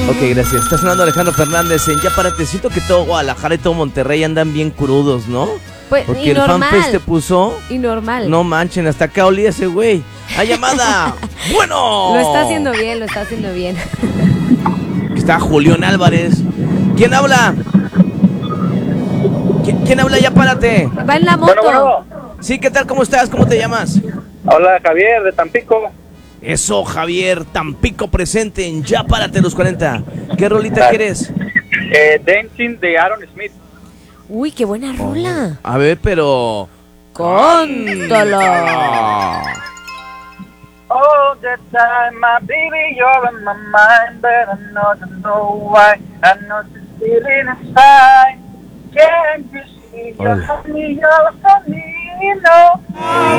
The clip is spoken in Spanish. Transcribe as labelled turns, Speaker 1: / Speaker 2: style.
Speaker 1: Ok, gracias. Está sonando Alejandro Fernández en Ya Párate. Siento que todo Guadalajara y todo Monterrey andan bien crudos, ¿no?
Speaker 2: Pues,
Speaker 1: Porque
Speaker 2: y
Speaker 1: el
Speaker 2: normal.
Speaker 1: FanFest te puso...
Speaker 2: Y normal.
Speaker 1: No manchen, hasta acá olía ese güey. ¡A llamada! ¡Bueno!
Speaker 2: Lo está haciendo bien, lo está haciendo bien.
Speaker 1: Está Julián Álvarez. ¿Quién habla? ¿Quién habla? Ya párate.
Speaker 2: Va en la moto.
Speaker 3: Bueno.
Speaker 1: Sí, ¿qué tal? ¿Cómo estás? ¿Cómo te llamas?
Speaker 3: Hola, Javier, de Tampico.
Speaker 1: Eso, Javier. Tampico presente en Ya Párate los 40. ¿Qué rolita quieres?
Speaker 3: Dancing de Aaron Smith.
Speaker 2: Uy, qué buena rola.
Speaker 1: A ver, pero...
Speaker 2: Cántalo.
Speaker 3: All the time, my baby, you're in my mind, but I don't know why. I know the feeling inside. Can't you see? You're honey, you know.